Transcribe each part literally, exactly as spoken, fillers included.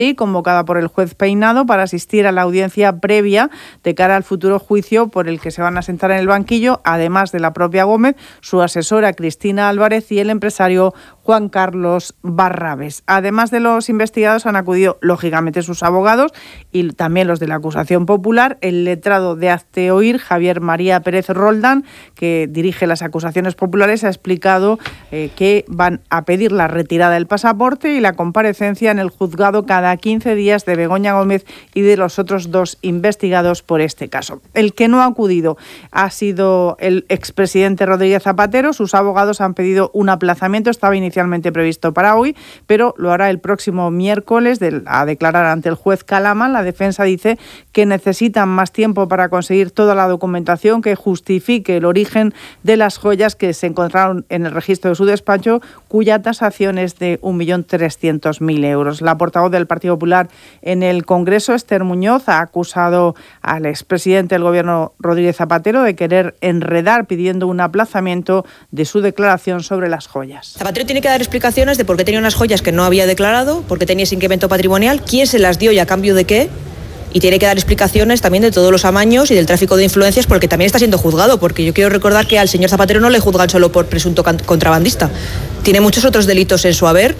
convocada por el juez Peinado para asistir a la audiencia previa de cara al futuro juicio por el que se van a sentar en el banquillo, además de la propia Gómez, su asesora Cristina Álvarez y el empresario Juan Carlos Barrabés. Además de los investigados han acudido, lógicamente, sus abogados y también los de la acusación popular, el letrado de Hazte Oír, Javier María Pérez Roldán, que dirige las acusaciones populares, ha explicado eh, que van a pedir la retirada del pasaporte y la comparecencia en el juzgado cada quince días de Begoña Gómez y de los otros dos investigados por este caso. El que no ha acudido ha sido el expresidente Rodríguez Zapatero. Sus abogados han pedido un aplazamiento, estaba inicialmente previsto para hoy, pero lo hará el próximo miércoles de, a declarar ante el juez Calama. La defensa dice que necesitan más tiempo para conseguir toda la documentación que justifique el origen de las joyas que se encontraron en el registro de su despacho, cuya tasación es de un millón trescientos mil euros. La portavoz del Partido Popular en el Congreso, Esther Muñoz, ha acusado al expresidente del Gobierno, Rodríguez Zapatero, de querer enredar pidiendo un aplazamiento de su declaración sobre las joyas. Zapatero tiene que dar explicaciones de por qué tenía unas joyas que no había declarado, por qué tenía ese incremento patrimonial, quién se las dio y a cambio de qué. Y tiene que dar explicaciones también de todos los amaños y del tráfico de influencias, porque también está siendo juzgado, porque yo quiero recordar que al señor Zapatero no le juzgan solo por presunto contrabandista. Tiene muchos otros delitos en su haber,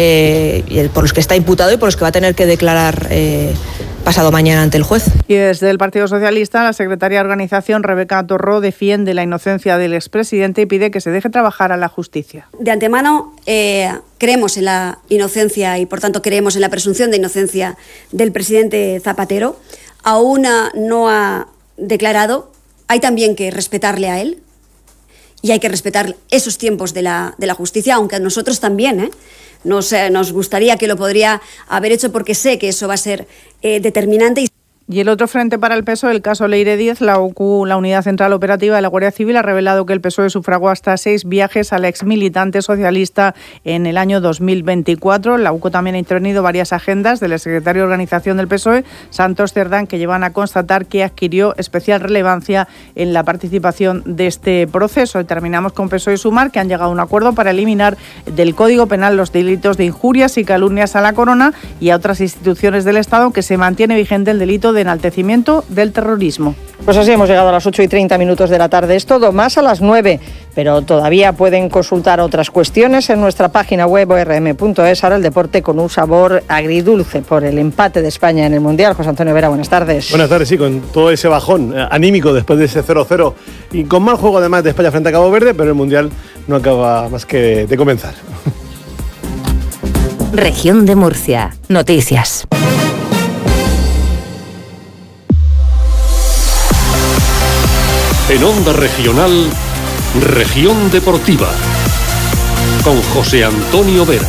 eh, por los que está imputado y por los que va a tener que declarar eh, pasado mañana ante el juez. Y desde el Partido Socialista, la secretaria de Organización, Rebeca Torró, defiende la inocencia del expresidente y pide que se deje trabajar a la justicia. De antemano, eh, creemos en la inocencia y, por tanto, creemos en la presunción de inocencia del presidente Zapatero. Aún no ha declarado, hay también que respetarle a él y hay que respetar esos tiempos de la, de la justicia, aunque a nosotros también, ¿eh? Nos, eh, nos gustaría que lo podría haber hecho, porque sé que eso va a ser eh, determinante. Y Y el otro frente para el P S O E, el caso Leire Díez, la U C U, la Unidad Central Operativa de la Guardia Civil, ha revelado que el P S O E sufragó hasta seis viajes al exmilitante socialista en el año dos mil veinticuatro. La U C U también ha intervenido varias agendas del secretario de Organización del P S O E, Santos Cerdán, que llevan a constatar que adquirió especial relevancia en la participación de este proceso. Y terminamos con P S O E y Sumar, que han llegado a un acuerdo para eliminar del Código Penal los delitos de injurias y calumnias a la corona y a otras instituciones del Estado, que se mantiene vigente el delito de enaltecimiento del terrorismo. Pues así hemos llegado a las ocho y treinta minutos de la tarde. Es todo, más a las nueve, pero todavía pueden consultar otras cuestiones en nuestra página web o r m punto es. Ahora el deporte con un sabor agridulce por el empate de España en el Mundial. José Antonio Vera, buenas tardes. Buenas tardes, sí, con todo ese bajón eh, anímico después de ese cero cero y con mal juego además de España frente a Cabo Verde, pero el Mundial no acaba más que de comenzar. Región de Murcia. Noticias. En Onda Regional, Región Deportiva, con José Antonio Vera.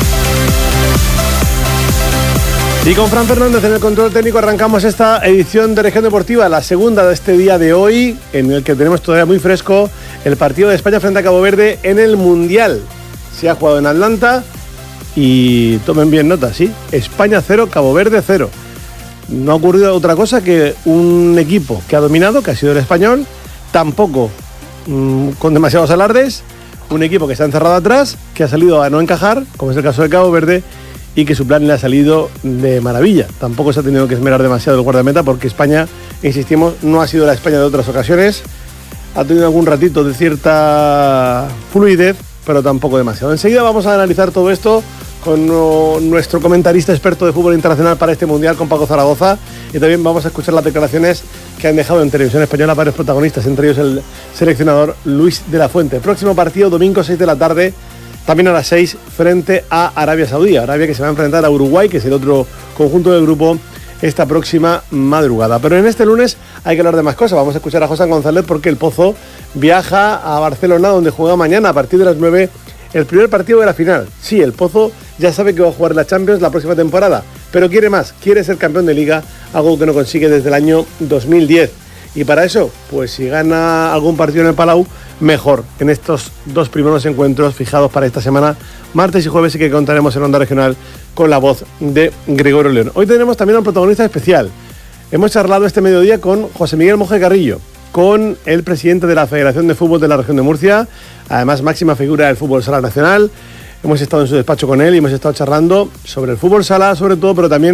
Y con Fran Fernández en el control técnico arrancamos esta edición de Región Deportiva, la segunda de este día de hoy, en el que tenemos todavía muy fresco el partido de España frente a Cabo Verde en el Mundial. Se ha jugado en Atlanta y tomen bien nota, sí, España cero, Cabo Verde cero. No ha ocurrido otra cosa que un equipo que ha dominado, que ha sido el español, tampoco mmm, con demasiados alardes, un equipo que está encerrado atrás, que ha salido a no encajar, como es el caso de Cabo Verde, y que su plan le ha salido de maravilla. Tampoco se ha tenido que esmerar demasiado el guardameta, porque España, insistimos, no ha sido la España de otras ocasiones. Ha tenido algún ratito de cierta fluidez, pero tampoco demasiado. Enseguida vamos a analizar todo esto con uh, nuestro comentarista experto de fútbol internacional para este Mundial, con Paco Zaragoza, y también vamos a escuchar las declaraciones que han dejado en Televisión Española varios protagonistas, entre ellos el seleccionador Luis de la Fuente. Próximo partido, domingo seis de la tarde, también a las seis, frente a Arabia Saudí. Arabia que se va a enfrentar a Uruguay, que es el otro conjunto del grupo, esta próxima madrugada. Pero en este lunes hay que hablar de más cosas. Vamos a escuchar a José González, porque el Pozo viaja a Barcelona, donde juega mañana a partir de las nueve el primer partido de la final. Sí, el Pozo ya sabe que va a jugar la Champions la próxima temporada, pero quiere más, quiere ser campeón de Liga, algo que no consigue desde el año dos mil diez. Y para eso, pues si gana algún partido en el Palau, mejor. En estos dos primeros encuentros fijados para esta semana, martes y jueves, y que contaremos en Onda Regional con la voz de Gregorio León. Hoy tenemos también a un protagonista especial. Hemos charlado este mediodía con José Miguel Monje Carrillo, con el presidente de la Federación de Fútbol de la Región de Murcia, además máxima figura del fútbol sala nacional, hemos estado en su despacho con él y hemos estado charlando sobre el fútbol sala sobre todo, pero también